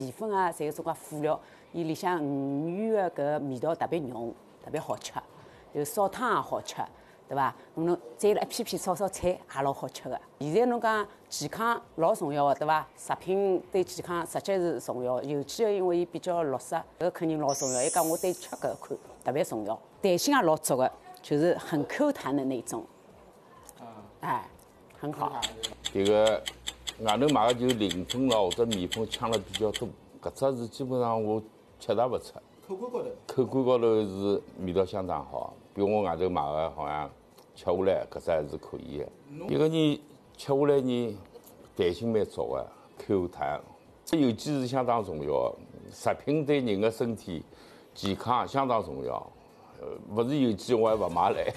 米粉啊，侪有种介辅料，伊里向鱼鱼的搿味道特别浓，特别好吃。就烧汤也好吃，对伐？侬蘸了一片片炒炒菜也老好吃的。现在侬讲健康老重要的，对伐？食品对健康实际是重要，尤其因为伊比较绿色，搿肯定老重要。伊讲我对吃搿块特别重要，弹性也老足的，就是很 Q 弹的那种。哎，很好。 这个外头买的就零粉咯，或者面粉抢了比较多，搿只是基本上我吃也勿出。口感高头是味道相当好，比我外头买的好像吃下来搿只还是可以的。一个人吃下来呢，弹性蛮足的，Q 弹。有机是相当重要的，食品对人的身体健康相当重要。勿是有机我还勿买来。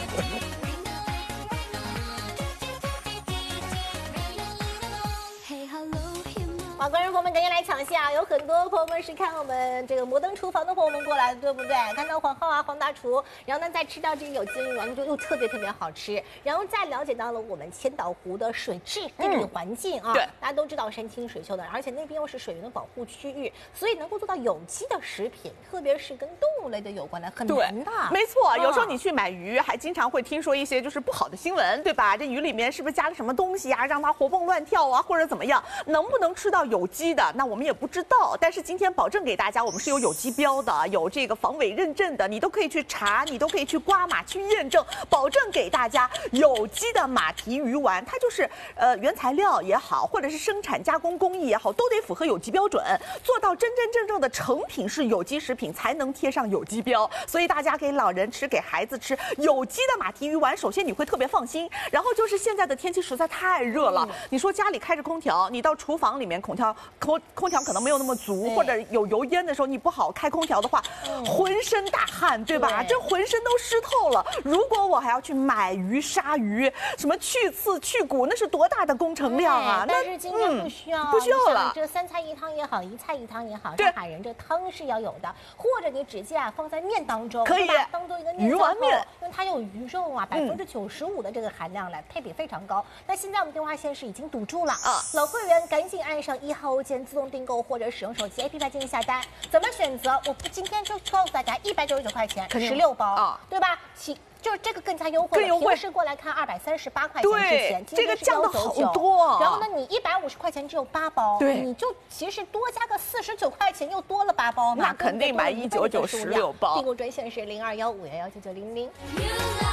好，观众朋友们，赶紧来抢下！有很多朋友们是看我们这个摩登厨房的朋友们过来的，对不对？看到黄浩啊、黄大厨，然后呢，再吃到这个有机鱼丸，就又特别好吃。然后再了解到了我们千岛湖的水质、地理环境啊， 对， 大家都知道山清水秀的，而且那边又是水源的保护区域，所以能够做到有机的食品，特别是跟动物类的有关的，很难的。 没错，有时候你去买鱼，还经常会听说一些就是不好的新闻，对吧？这鱼里面是不是加了什么东西啊，让它活蹦乱跳啊，或者怎么样？能不能吃到有机的？那我们也不知道。但是今天保证给大家，我们是有机标的，有这个防伪认证的，你都可以去查，你都可以去刮码去验证，保证给大家有机的马蹄鱼丸。它就是原材料也好，或者是生产加工工艺也好，都得符合有机标准，做到真真正正的成品是有机食品，才能贴上有机标。所以大家给老人吃，给孩子吃有机的马蹄鱼丸，首先你会特别放心。然后就是现在的天气实在太热了，你说家里开着空调，你到厨房里面空调可能没有那么足，或者有油烟的时候，你不好开空调的话，浑身大汗，对吧？这浑身都湿透了。如果我还要去买鱼、杀鱼，什么去刺、去骨，那是多大的工程量啊！ 但是今天不需要， 不需要了。 这3菜1汤也好，1菜1汤也好，上海人这汤是要有的，或者你直接放在面当中， 可以当做一个面鱼丸面， 因为它有鱼肉啊，95%的这个含量来，配比非常高。那现在我们电话线是已经堵住了啊，老会员赶紧按上1号键自动订购，或者使用手机 APP 进行下单。怎么选择？我今天就告诉大家199块钱，16包啊，对吧？就是这个更加优惠， 更优惠。 平时过来看238块钱之前， 这个降的好多。 然后呢，你150块钱只有8包， 对， 你就其实多加个49块钱，又多了8包嘛。 那肯定买199 16包。 订购专线是0215119900。